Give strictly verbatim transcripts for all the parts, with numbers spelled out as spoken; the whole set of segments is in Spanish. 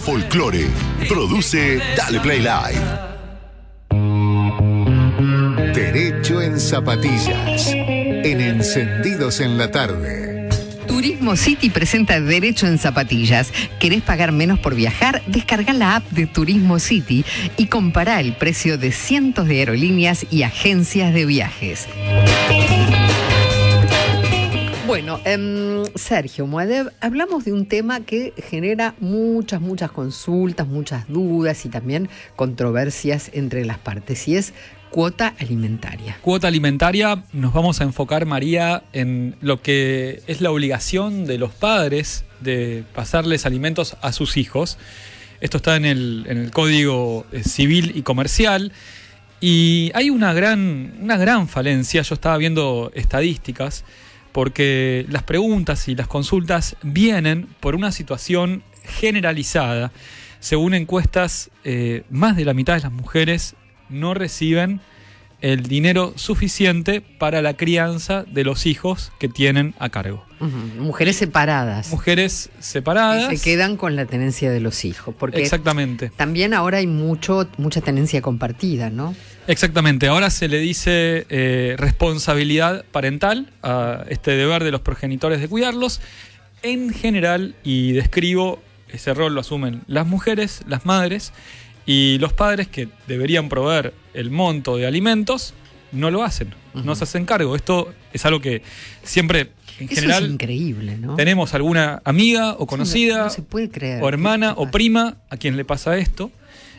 Folclore. Produce Dale Play Live. Derecho en zapatillas. En Encendidos en la Tarde. Turismo City presenta Derecho en Zapatillas. ¿Querés pagar menos por viajar? Descarga la app de Turismo City y compará el precio de cientos de aerolíneas y agencias de viajes. Bueno, eh, Sergio Moadev, hablamos de un tema que genera muchas, muchas consultas, muchas dudas y también controversias entre las partes, y es cuota alimentaria. Cuota alimentaria, nos vamos a enfocar, María, en lo que es la obligación de los padres de pasarles alimentos a sus hijos. Esto está en el, en el Código Civil y Comercial, y hay una gran, una gran falencia. Yo estaba viendo estadísticas, porque las preguntas y las consultas vienen por una situación generalizada. Según encuestas, eh, más de la mitad de las mujeres no reciben el dinero suficiente para la crianza de los hijos que tienen a cargo. Uh-huh. Mujeres separadas. Mujeres separadas. Que se quedan con la tenencia de los hijos. Porque exactamente. También ahora hay mucho, mucha tenencia compartida, ¿no? Exactamente. Ahora se le dice eh, responsabilidad parental a este deber de los progenitores de cuidarlos. En general, y describo, ese rol lo asumen las mujeres, las madres, y los padres, que deberían proveer el monto de alimentos, no lo hacen, uh-huh. no se hacen cargo. Esto es algo que siempre, en Eso general, es increíble, ¿no? Tenemos alguna amiga o conocida, no, no se puede creer, o hermana o prima a quien le pasa esto.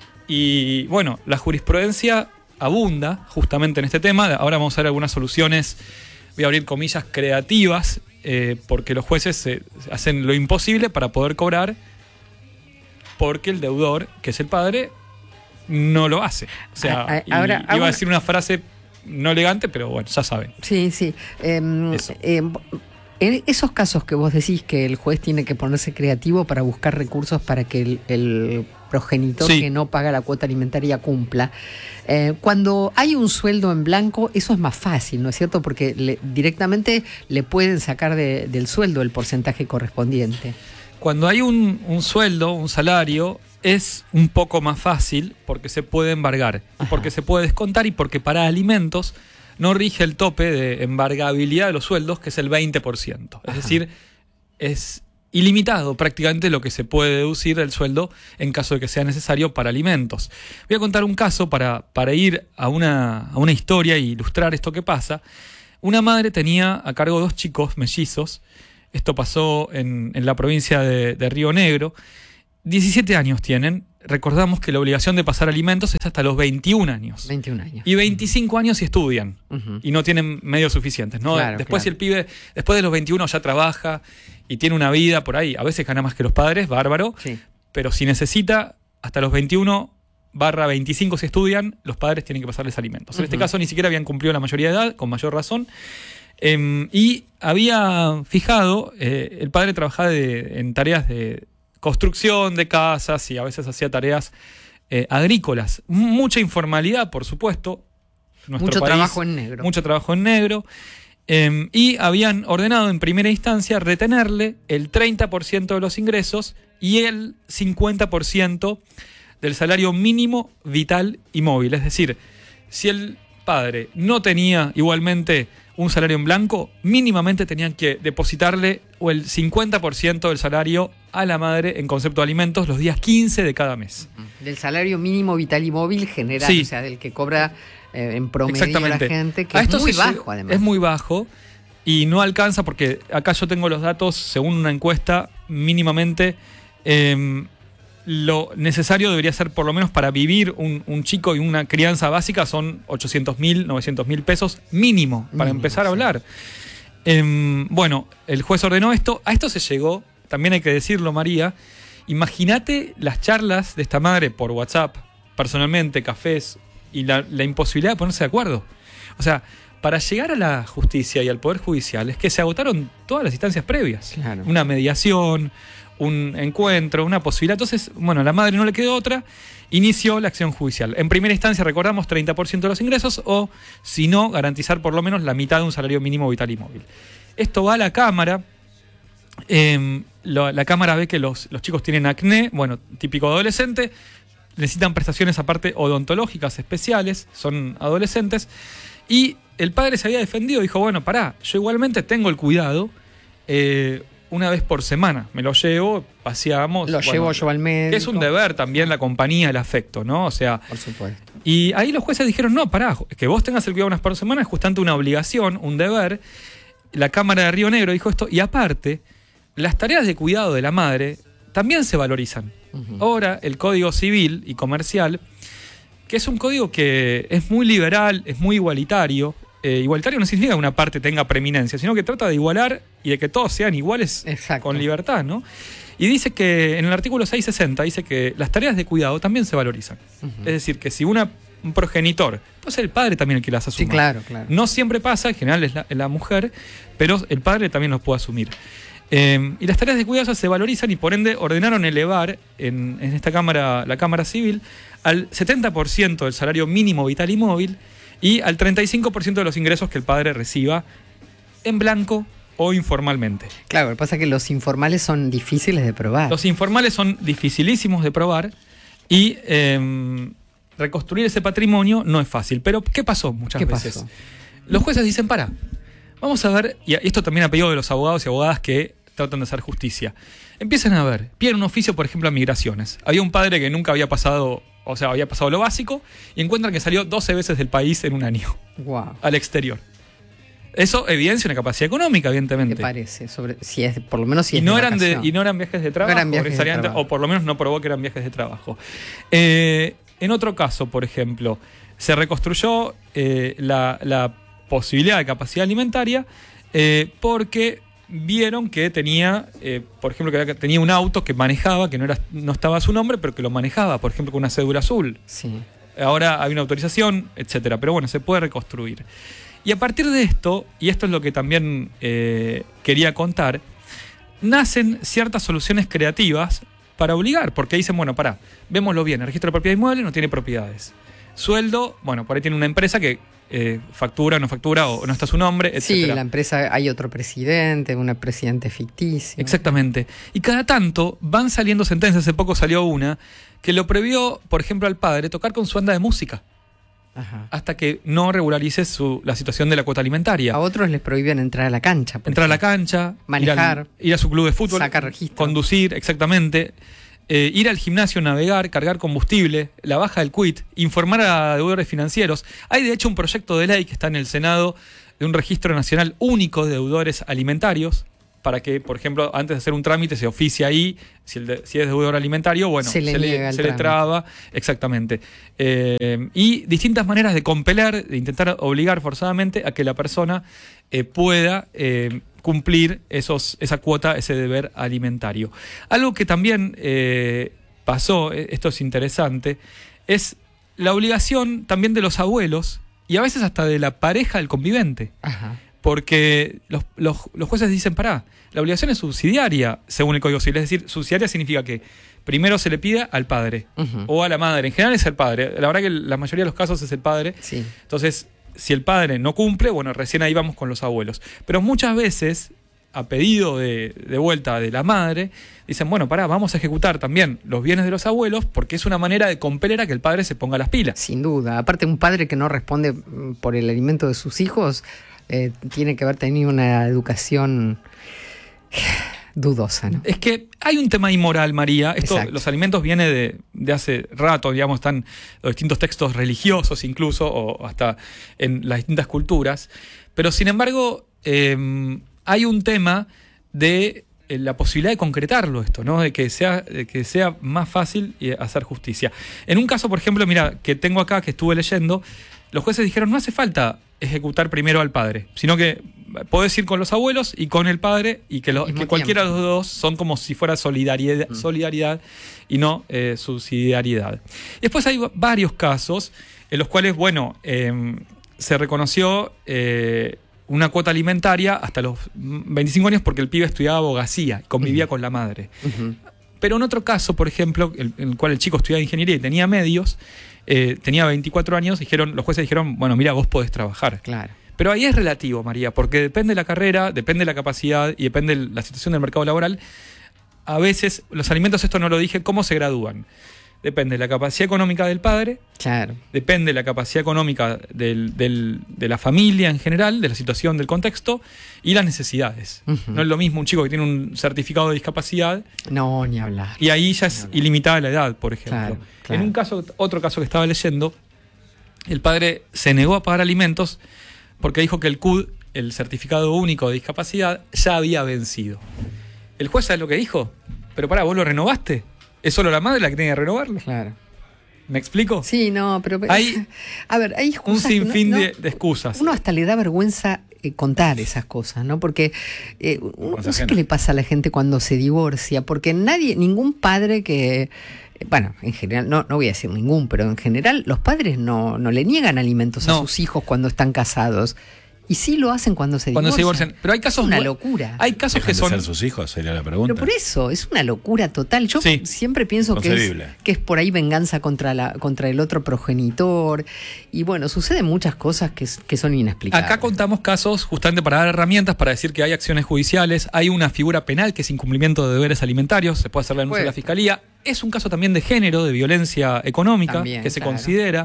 Y bueno, la jurisprudencia abunda justamente en este tema. Ahora vamos a ver algunas soluciones, voy a abrir comillas, creativas, eh, porque los jueces se, se hacen lo imposible para poder cobrar, porque el deudor, que es el padre, no lo hace. O sea, a, a, ahora, iba ahora, a decir una frase no elegante, pero bueno, ya saben. Sí, sí. Eh, eh, en esos casos que vos decís que el juez tiene que ponerse creativo para buscar recursos para que el, el progenitor sí. que no paga la cuota alimentaria cumpla, eh, cuando hay un sueldo en blanco, eso es más fácil, ¿no es cierto? Porque le, directamente le pueden sacar de, del sueldo el porcentaje correspondiente. Cuando hay un, un sueldo, un salario, es un poco más fácil porque se puede embargar, Ajá. porque se puede descontar y porque para alimentos no rige el tope de embargabilidad de los sueldos, que es el veinte por ciento. Es Ajá. decir, es ilimitado prácticamente lo que se puede deducir del sueldo en caso de que sea necesario para alimentos. Voy a contar un caso para, para ir a una, a una historia e ilustrar esto que pasa. Una madre tenía a cargo dos chicos mellizos. Esto pasó en, en la provincia de, de Río Negro. diecisiete años tienen. Recordamos que la obligación de pasar alimentos es hasta los veintiún años. veintiún años. Y veinticinco años si estudian. Uh-huh. Y no tienen medios suficientes, ¿no? Claro, después claro. si el pibe, después de los veintiuno ya trabaja y tiene una vida por ahí. A veces gana más que los padres, bárbaro. Sí. Pero si necesita, hasta los veintiuno barra veinticinco si estudian, los padres tienen que pasarles alimentos. Uh-huh. En este caso ni siquiera habían cumplido la mayoría de edad, con mayor razón. Eh, y había fijado, eh, el padre trabajaba de, en tareas de construcción de casas y a veces hacía tareas eh, agrícolas. Mucha informalidad, por supuesto. Nuestro mucho país, trabajo en negro. Mucho trabajo en negro. Eh, y habían ordenado en primera instancia retenerle el treinta por ciento de los ingresos y el cincuenta por ciento del salario mínimo vital y móvil. Es decir, si el padre no tenía igualmente un salario en blanco, mínimamente tenían que depositarle o el cincuenta por ciento del salario a la madre en concepto de alimentos los días quince de cada mes. Del salario mínimo vital y móvil general, sí. o sea, del que cobra eh, en promedio la gente, que a es muy bajo además. Es muy bajo y no alcanza, porque acá yo tengo los datos, según una encuesta, mínimamente eh, lo necesario debería ser, por lo menos para vivir un, un chico y una crianza básica, son ochocientos mil, novecientos mil pesos mínimo para mínimo, empezar a hablar. Sí. Eh, bueno, el juez ordenó esto. A esto se llegó, también hay que decirlo, María. Imagínate las charlas de esta madre por WhatsApp, personalmente, cafés, y la, la imposibilidad de ponerse de acuerdo. O sea, para llegar a la justicia y al Poder Judicial es que se agotaron todas las instancias previas. Claro. Una mediación, un encuentro, una posibilidad. Entonces, bueno, a la madre no le quedó otra, inició la acción judicial. En primera instancia, recordamos, treinta por ciento de los ingresos, o si no, garantizar por lo menos la mitad de un salario mínimo vital y móvil. Esto va a la Cámara. Eh, lo, la Cámara ve que los, los chicos tienen acné, bueno, típico adolescente, necesitan prestaciones aparte odontológicas especiales, son adolescentes, y el padre se había defendido, dijo, bueno, pará, yo igualmente tengo el cuidado, eh, una vez por semana, me lo llevo, paseamos. Lo bueno, llevo yo al médico. Es un deber también la compañía, el afecto, ¿no? O sea. Por supuesto. Y ahí los jueces dijeron, no, pará, que vos tengas el cuidado unas por semana es justamente una obligación, un deber. La Cámara de Río Negro dijo esto, y aparte, las tareas de cuidado de la madre también se valorizan. Uh-huh. Ahora, el Código Civil y Comercial, que es un código que es muy liberal, es muy igualitario. Eh, igualitario no significa que una parte tenga preeminencia, sino que trata de igualar y de que todos sean iguales. Exacto. Con libertad, ¿no? Y dice que en el artículo seiscientos sesenta dice que las tareas de cuidado también se valorizan. Uh-huh. Es decir, que si una, un progenitor, puede ser el padre también el que las asuma. Sí, claro, claro. No siempre pasa, en general es la, la mujer, pero el padre también los puede asumir. Eh, y las tareas de cuidado se valorizan y por ende ordenaron elevar en, en esta Cámara, la Cámara Civil, al setenta por ciento del salario mínimo vital y móvil y al treinta y cinco por ciento de los ingresos que el padre reciba en blanco o informalmente. Claro, lo que pasa es que los informales son difíciles de probar. Los informales son dificilísimos de probar y eh, reconstruir ese patrimonio no es fácil. Pero ¿qué pasó muchas ¿Qué veces? Pasó? Los jueces dicen, para, vamos a ver, y esto también a pedido de los abogados y abogadas que tratan de hacer justicia. Empiezan a ver, piden un oficio, por ejemplo, a migraciones. Había un padre que nunca había pasado, o sea, había pasado lo básico, y encuentran que salió doce veces del país en un año. Wow. Al exterior. Eso evidencia una capacidad económica, evidentemente. ¿Qué parece? Sobre, si es, por lo menos si y es no de eran de, vacación. Y no eran viajes de trabajo, no eran viajes de trabajo. O por lo menos no probó que eran viajes de trabajo. Eh, en otro caso, por ejemplo, se reconstruyó eh, la, la posibilidad de capacidad alimentaria eh, porque vieron que tenía, eh, por ejemplo, que tenía un auto que manejaba, que no, era, no estaba a su nombre, pero que lo manejaba, por ejemplo, con una cédula azul. Sí. Ahora hay una autorización, etcétera. Pero bueno, se puede reconstruir. Y a partir de esto, y esto es lo que también eh, quería contar, nacen ciertas soluciones creativas para obligar, porque dicen, bueno, pará, vémoslo bien, el registro de propiedad inmueble no tiene propiedades. Sueldo, bueno, por ahí tiene una empresa que eh, factura, no factura, o no está su nombre, etcétera. Sí, la empresa, hay otro presidente, una presidente ficticia. Exactamente. Y cada tanto van saliendo sentencias, hace poco salió una, que lo prohibió, por ejemplo, al padre tocar con su banda de música. Ajá. Hasta que no regularice su, la situación de la cuota alimentaria. A otros les prohíben entrar a la cancha. Entrar a la cancha, manejar, ir, al, ir a su club de fútbol, sacar registro, conducir, exactamente, eh, ir al gimnasio, navegar, cargar combustible, la baja del quit, informar a deudores financieros. Hay de hecho un proyecto de ley que está en el Senado de un registro nacional único de deudores alimentarios, para que, por ejemplo, antes de hacer un trámite se oficie ahí, si, el de, si es deudor alimentario, bueno, se le, se le, se le traba, exactamente. Eh, y distintas maneras de compeler, de intentar obligar forzadamente a que la persona eh, pueda eh, cumplir esos, esa cuota, ese deber alimentario. Algo que también eh, pasó, esto es interesante, es la obligación también de los abuelos y a veces hasta de la pareja del convivente. Ajá. Porque los, los, los jueces dicen, pará, la obligación es subsidiaria según el Código Civil. Es decir, subsidiaria significa que primero se le pide al padre uh-huh. o a la madre. En general es el padre. La verdad que la mayoría de los casos es el padre. Sí. Entonces, si el padre no cumple, bueno, recién ahí vamos con los abuelos. Pero muchas veces, a pedido de, de vuelta de la madre, dicen, bueno, pará, vamos a ejecutar también los bienes de los abuelos porque es una manera de compeler a que el padre se ponga las pilas. Sin duda. Aparte, un padre que no responde por el alimento de sus hijos... Eh, tiene que haber tenido una educación dudosa, ¿no? Es que hay un tema inmoral, María. Esto, los alimentos viene de, de hace rato, digamos, están los distintos textos religiosos incluso, o hasta en las distintas culturas. Pero sin embargo, eh, hay un tema de eh, la posibilidad de concretarlo esto, ¿no? De que sea, de que sea más fácil hacer justicia. En un caso, por ejemplo, mira, que tengo acá, que estuve leyendo, los jueces dijeron, no hace falta ejecutar primero al padre, sino que podés ir con los abuelos y con el padre y que, lo, que cualquiera de los dos son como si fuera solidaridad, mm. solidaridad y no eh, subsidiariedad. Después hay varios casos en los cuales, bueno, eh, se reconoció eh, una cuota alimentaria hasta los veinticinco años porque el pibe estudiaba abogacía y convivía uh-huh. con la madre. Uh-huh. Pero en otro caso, por ejemplo, el, en el cual el chico estudiaba ingeniería y tenía medios, Eh, tenía veinticuatro años, dijeron, los jueces dijeron, bueno, mira, vos podés trabajar. Claro. Pero ahí es relativo, María, porque depende de la carrera, depende de la capacidad y depende de la situación del mercado laboral. A veces, los alimentos, esto no lo dije, ¿cómo se gradúan? Depende de la capacidad económica del padre, claro. Depende de la capacidad económica del, del, de la familia en general, de la situación, del contexto y las necesidades. Uh-huh. No es lo mismo un chico que tiene un certificado de discapacidad. No, ni hablar. Y ahí ya es ilimitada la edad, por ejemplo. Claro, claro. En un caso, otro caso que estaba leyendo, el padre se negó a pagar alimentos porque dijo que el C U D, el certificado único de discapacidad, ya había vencido. El juez, ¿sabe lo que dijo? Pero pará, ¿vos lo renovaste? ¿Es solo la madre la que tiene que renovarlo? Claro. ¿Me explico? Sí, no, pero... Hay, a ver, hay un sinfín no, de, de excusas. Uno hasta le da vergüenza eh, contar esas cosas, ¿no? Porque eh, no sé qué le pasa a la gente cuando se divorcia, porque nadie, ningún padre que... Bueno, en general, no, no voy a decir ningún, pero en general los padres no, no le niegan alimentos no. a sus hijos cuando están casados. Y sí lo hacen cuando se divorcian. Cuando se divorcian. Pero hay casos... Es una locura. Hay casos que son... de ser sus hijos, sería la pregunta. Pero por eso, es una locura total. Yo sí. siempre pienso que es, que es por ahí venganza contra, la, contra el otro progenitor. Y bueno, suceden muchas cosas que, que son inexplicables. Acá contamos casos justamente para dar herramientas, para decir que hay acciones judiciales, hay una figura penal que es incumplimiento de deberes alimentarios, se puede hacer la denuncia a la Fiscalía. Es un caso también de género, de violencia económica, también, que se claro. considera.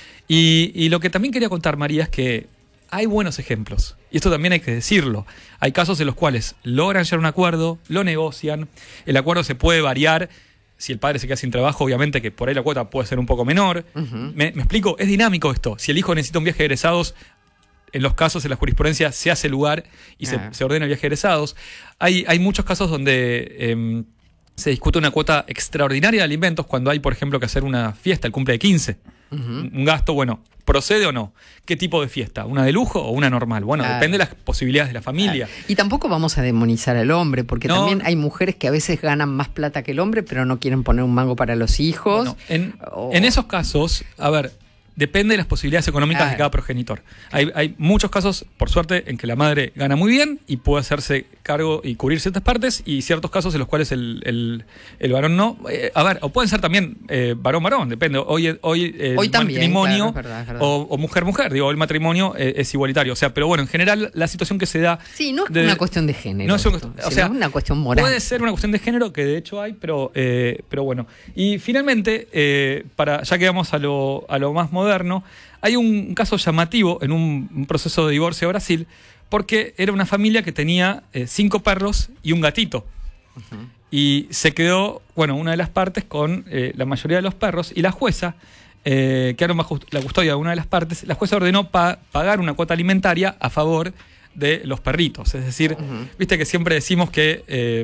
Y, y lo que también quería contar, María, es que hay buenos ejemplos, y esto también hay que decirlo. Hay casos en los cuales logran llegar a un acuerdo, lo negocian, el acuerdo se puede variar. Si el padre se queda sin trabajo, obviamente que por ahí la cuota puede ser un poco menor. Uh-huh. ¿Me, ¿Me explico? Es dinámico esto. Si el hijo necesita un viaje de egresados, en los casos, en la jurisprudencia, se hace lugar y uh-huh. se, se ordena el viaje de egresados. Hay, hay muchos casos donde eh, se discute una cuota extraordinaria de alimentos cuando hay, por ejemplo, que hacer una fiesta, el cumple de quince. Uh-huh. Un gasto, bueno, ¿procede o no? ¿Qué tipo de fiesta? ¿Una de lujo o una normal? Bueno, claro. depende de las posibilidades de la familia. Claro. Y tampoco vamos a demonizar al hombre, porque no. también hay mujeres que a veces ganan más plata que el hombre, pero no quieren poner un mango para los hijos. Bueno, en, o... en esos casos, a ver, depende de las posibilidades económicas claro. de cada progenitor. Hay, hay muchos casos, por suerte, en que la madre gana muy bien y puede hacerse cargo y cubrir ciertas partes, y ciertos casos en los cuales el, el, el varón no. Eh, a ver, o pueden ser también eh, varón-varón, depende. Hoy, hoy el hoy también, matrimonio claro, es verdad, es verdad. O, o mujer-mujer, digo, el matrimonio eh, es igualitario. O sea, pero bueno, en general la situación que se da... Sí, no es de, una cuestión de género. No es, esto, o sea, es una cuestión moral. Puede ser una cuestión de género, que de hecho hay, pero, eh, pero bueno. Y finalmente, eh, para ya que vamos a lo, a lo más moderno, hay un caso llamativo en un, un proceso de divorcio de Brasil, porque era una familia que tenía eh, cinco perros y un gatito. Uh-huh. Y se quedó, bueno, una de las partes con eh, la mayoría de los perros, y la jueza, eh, quedaron bajo la custodia de una de las partes, la jueza ordenó pa- pagar una cuota alimentaria a favor de los perritos. Es decir, uh-huh. viste que siempre decimos que... Eh,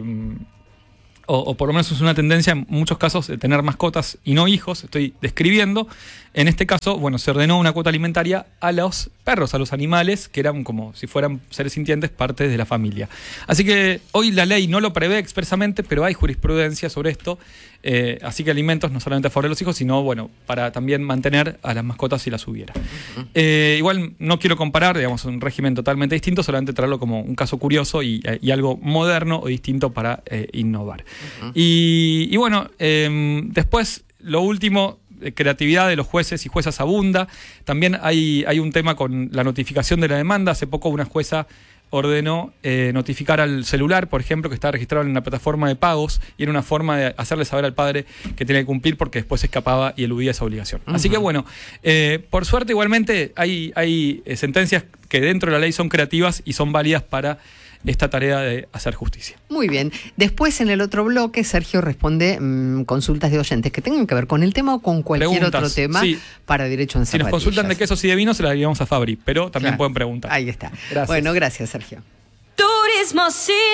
O, o por lo menos es una tendencia en muchos casos de tener mascotas y no hijos, estoy describiendo. En este caso, bueno, se ordenó una cuota alimentaria a los perros, a los animales, que eran como si fueran seres sintientes, parte de la familia. Así que hoy la ley no lo prevé expresamente, pero hay jurisprudencia sobre esto. Eh, así que alimentos no solamente a favor de los hijos, sino, bueno, para también mantener a las mascotas si las hubiera. Uh-huh. Eh, igual no quiero comparar, digamos, un régimen totalmente distinto, solamente traerlo como un caso curioso y, y algo moderno o distinto para eh, innovar. Uh-huh. Y, y bueno, eh, después, lo último, creatividad de los jueces y juezas abunda. También hay, hay un tema con la notificación de la demanda. Hace poco una jueza ordenó eh, notificar al celular, por ejemplo, que está registrado en una plataforma de pagos, y era una forma de hacerle saber al padre que tenía que cumplir porque después se escapaba y eludía esa obligación. Uh-huh. Así que bueno, eh, por suerte igualmente hay, hay eh, sentencias que dentro de la ley son creativas y son válidas para esta tarea de hacer justicia. Muy bien. Después, en el otro bloque, Sergio responde mmm, consultas de oyentes que tengan que ver con el tema o con cualquier preguntas, otro tema sí. para Derecho en Zapatillas. Si nos consultan de quesos y de vino, se las llevamos a Fabri, pero también claro. pueden preguntar. Ahí está. Gracias. Bueno, gracias, Sergio. Turismo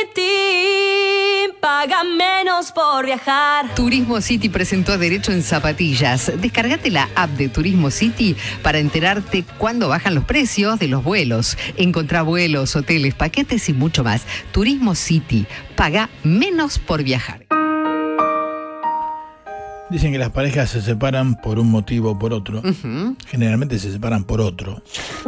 City, paga menos por viajar. Turismo City presentó Derecho en Zapatillas. Descargate la app de Turismo City para enterarte cuándo bajan los precios de los vuelos. Encontrá vuelos, hoteles, paquetes y mucho más. Turismo City, paga menos por viajar. Dicen que las parejas se separan por un motivo o por otro. Uh-huh. Generalmente se separan por otro.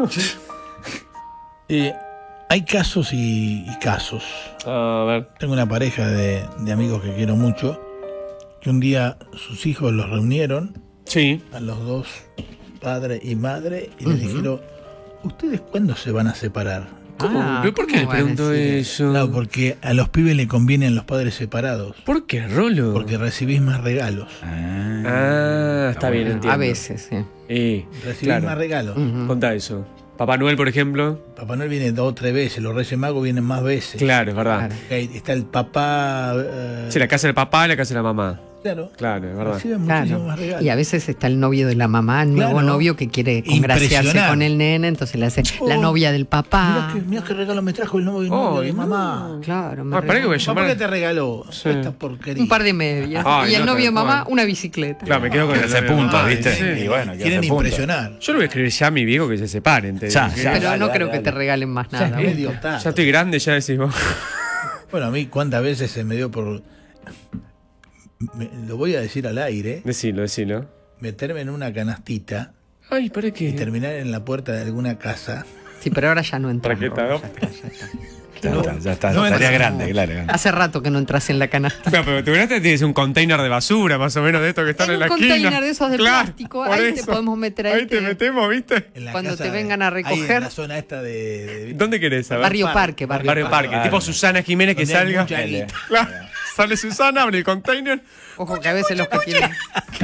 eh... Hay casos y, y casos. A ver. Tengo una pareja de, de amigos que quiero mucho, que un día sus hijos los reunieron, sí. a los dos, padre y madre, y uh-huh. les dijeron, ¿Ustedes cuándo se van a separar? ¿Cómo? Ah, ¿Pero por qué ¿cómo le van a pregunto decir eso? No, porque a los pibes le convienen los padres separados. ¿Por qué, Rolo? Porque recibís más regalos. Ah, Ah, está bien, bueno, entiendo. a veces, sí. Eh, Recibís claro. más regalos. Ujú. Contá eso. Papá Noel, por ejemplo. Papá Noel viene dos o tres veces, los Reyes Magos vienen más veces. Claro, es verdad. Claro. Ahí está el papá. eh, Sí, la casa del papá y la casa de la mamá. Claro. Claro, es verdad. Reciben Claro. muchísimos más regalos. Y a veces está el novio de la mamá, el nuevo Claro. novio que quiere congraciarse Impresionar. con el nene, entonces le hace la Oh, novia del papá. Mirá, que, mirá qué regalo me trajo el novio, el novio Ay, de no. mamá. Claro, me Ah, pará que voy a Papá, llamar. ¿qué te regaló? Sí. Esta porquería. un par de medias. Ay, y el no, novio de tal mamá, cual. una bicicleta. Claro, me quedo con el ese novio de punto, mamá, ¿viste? sí. Y bueno, que Quieren ese punto. impresionar. Yo le voy a escribir ya a mi viejo que se separen. Te Ya, digo. ya. Pero dale, no dale, creo que dale. te regalen más Ya nada. es medio tarde. Ya estoy grande, ya decís vos. Bueno, a mí cuántas veces se me dio por... me- lo voy a decir al aire, Decilo, decilo. meterme en una canastita Ay, ¿para y qué? terminar en la puerta de alguna casa. Sí, pero ahora ya no entras. ¿Para qué ¿no? te hago? Ya está, ya está. Ya está, ya está. No, Estaría no, grande, no. claro. Hace rato que no entras en la canasta. No, pero tu gracia tienes un container de basura, más o menos, de estos que están En en, un la esquina. container de esos de Claro, plástico, por ahí te eso. podemos meter ahí Ahí te te- metemos, ¿viste? En la Cuando casa te de- vengan a ahí recoger. en la zona esta de... de- ¿Dónde querés? A ver. Barrio Parque, Barrio, Barrio Parque. Parque. Tipo Susana Jiménez que Donde hay salga. mucha guita. Claro. Sale Susana, abre el container. Ojo que a veces los que tienen.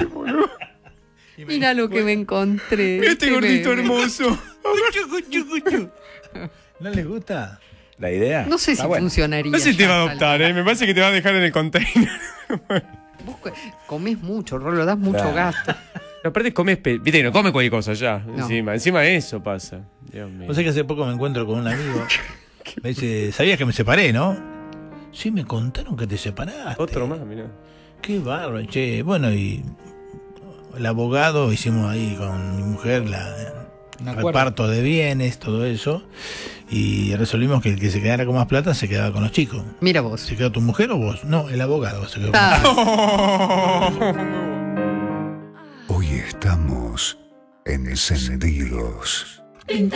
Mira lo que me encontré. Mira este Qué gordito meme. hermoso. ¿No les gusta? La idea. No sé si está buena. funcionaría. No sé si te ya va a esta adoptar, altura. ¿eh? Me parece que te va a dejar en el container. Vos co- comés mucho, Rolo, das mucho Claro. gasto. No, aparte comes, pe- viste, no come cualquier cosa ya. No. Encima, encima eso pasa. Dios mío. No sé que hace poco me encuentro con un amigo. Me dice, ¿sabías que me separé, no? Sí, me contaron que te separaste. Otro más, mirá. Qué bárbaro, che. Bueno, y el abogado, hicimos ahí con mi mujer la Un acuerdo. reparto de bienes, todo eso. Y resolvimos que el que se quedara con más plata se quedaba con los chicos. Mira vos. ¿Se quedó tu mujer o vos? No, el abogado se quedó con Ah, Hoy estamos encendidos. Pinta